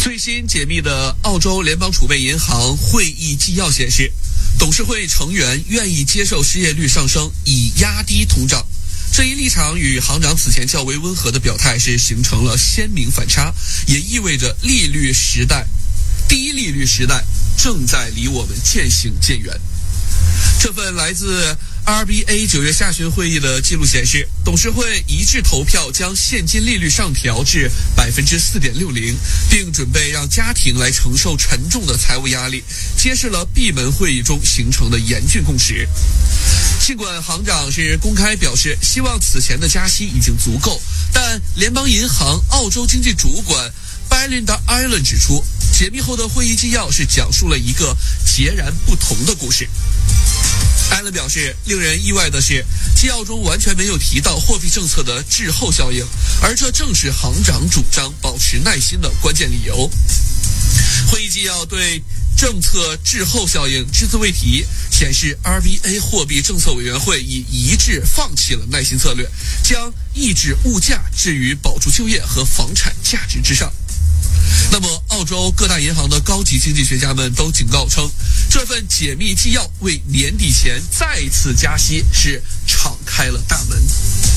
最新解密的澳洲联邦储备银行会议纪要显示，董事会成员愿意接受失业率上升，以压低通胀。这一立场与行长此前较为温和的表态是形成了鲜明反差，也意味着低利率时代正在离我们渐行渐远。这份来自 RBA 9月下旬会议的记录显示，董事会一致投票将现金利率上调至 4.60%， 并准备让家庭来承受沉重的财务压力，揭示了闭门会议中形成的严峻共识。尽管行长是公开表示希望此前的加息已经足够，但联邦银行澳洲经济主管Belinda Allen 指出，解密后的会议纪要是讲述了一个截然不同的故事。艾伦表示，令人意外的是，纪要中完全没有提到货币政策的滞后效应，而这正是行长主张保持耐心的关键理由。会议纪要对政策滞后效应只字未提，显示 RBA 货币政策委员会已一致放弃了耐心策略，将抑制物价置于保住就业和房产价值之上。那么，澳洲各大银行的高级经济学家们都警告称，这份解密纪要为年底前再次加息是敞开了大门。